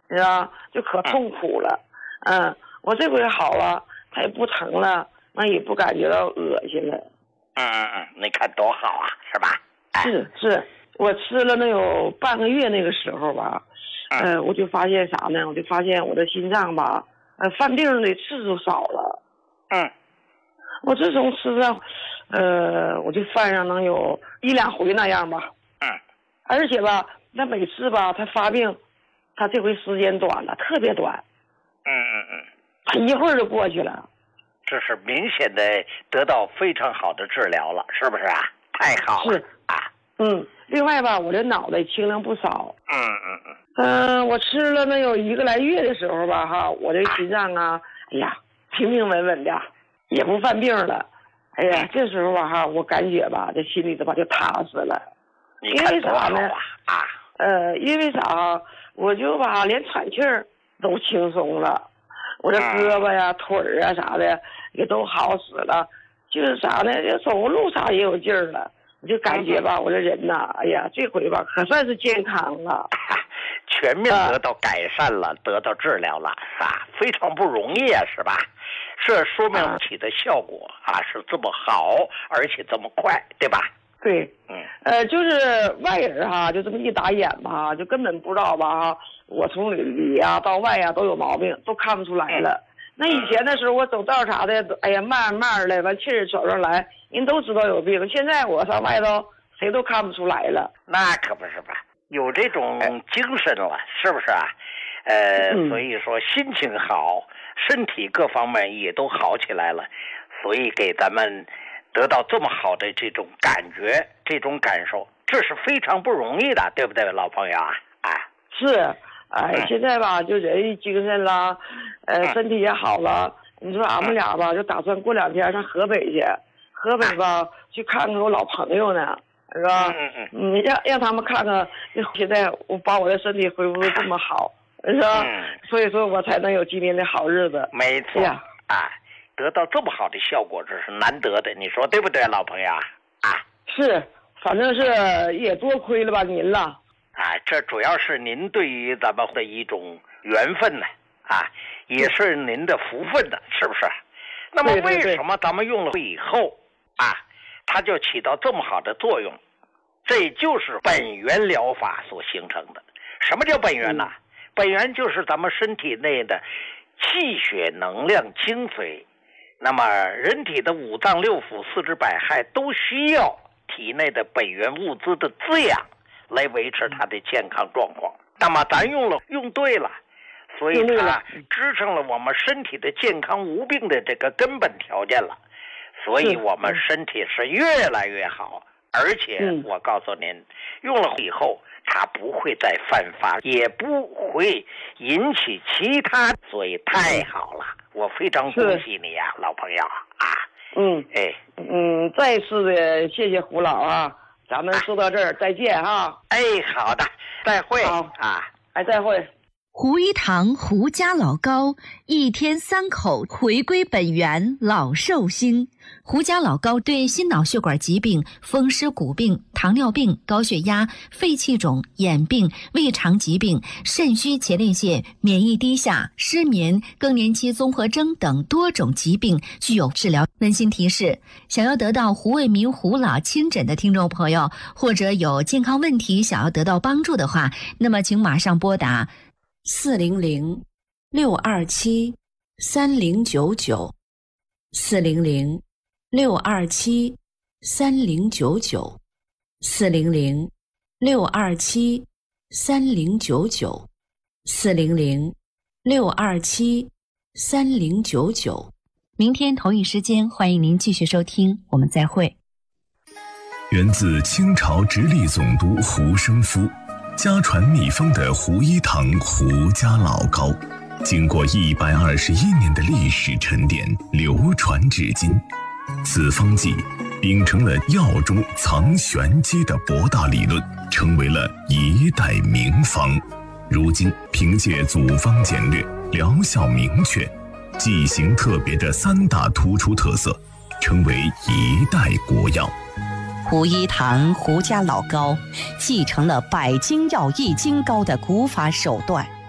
是吧？就可痛苦了。我这回好了，它也不疼了，那也不感觉到恶心了。 你看多好啊，是吧？ 是，我吃了能有半个月那个时候吧，我就发现啥呢？我就发现我的心脏吧，犯病的次数少了。我自从吃上，我就犯上能有1-2回那样吧。而且吧，那每次吧，他发病，他这回时间短了，特别短。他一会儿就过去了。 这是明显的得到非常好的治疗了，是不是啊？太好了。 是啊。另外吧，我这脑袋轻量不少。我吃了能有1个来月的时候吧，哈，我这心脏啊，哎呀，平平稳稳的，也不犯病了。哎呀，这时候吧，哈，我感觉吧，这心里头吧就踏实了。 因为啥呢？ 因为啥？我就吧连喘气儿都轻松了，我这胳膊呀、腿儿啊啥的也都好使了，就是啥呢？就走路啥也有劲儿了。我就感觉吧，我这人呐，哎呀，这回吧可算是健康了， 全面得到改善了，得到治疗了，非常不容易啊，是吧？这说明起的效果是这么好，而且这么快，对吧？ 对，就是外人就这么一打眼吧，就根本不知道吧，我从里呀到外呀都有毛病，都看不出来了。那以前的时候，我走道啥的，哎呀，慢慢的，完气儿走上来，人都知道有病。现在我上外头，谁都看不出来了。 那可不是吧？有这种精神了，是不是啊？所以说心情好，身体各方面也都好起来了，所以给咱们得到这么好的这种感觉、这种感受，这是非常不容易的，对不对，老朋友啊？ 是。现在吧，就人精神了，身体也好了。你说俺们俩吧，就打算过2天上河北去，河北吧去看看我老朋友呢，是吧？让他们看看，现在我把我的身体恢复的这么好，是吧？所以说我才能有今天的好日子。 没错，得到这么好的效果，这是难得的，你说对不对，老朋友啊？ 是，反正是也多亏了吧您了。 这主要是您对于咱们的一种缘分呢，也是您的福分的，是不是？那么为什么咱们用了以后它就起到这么好的作用？这就是本源疗法所形成的。什么叫本源呢？本源就是咱们身体内的气血能量精髓。那么人体的5脏6腑4肢百骸都需要体内的本源物资的滋养来维持它的健康状况。那么咱用对了，所以它支撑了我们身体的健康无病的这个根本条件了，所以我们身体是越来越好。而且我告诉您，用了以后它不会再犯法，也不会引起其他，所以太好了，我非常恭喜你呀，老朋友再次的谢谢胡老咱们说到这儿，再见哈。 好的，再会。 好再会。 胡一堂胡家老高1天3口回归本源，老寿星。胡家老高对心脑血管疾病、风湿骨病、糖尿病、高血压、肺气肿、眼病、胃肠疾病、肾虚前列腺、免疫低下、失眠、更年期综合征等多种疾病具有治疗。温馨提示：想要得到胡卫民胡老亲诊的听众朋友，或者有健康问题想要得到帮助的话，那么请马上拨打400-627-3099 400-627-3099 400-627-3099 400-627-3099。明天同一时间，欢迎您继续收听，我们再会。 源自清朝直隶总督胡生夫，家传秘方的胡一堂胡家老高，经过121年的历史沉淀，流传至今。此方剂秉承了药中藏玄机的博大理论，成为了一代名方。如今凭借组方简略、疗效明确、剂型特别的3大突出特色，成为一代国药。 胡一堂胡家老高继承了百金药易筋膏的古法手段，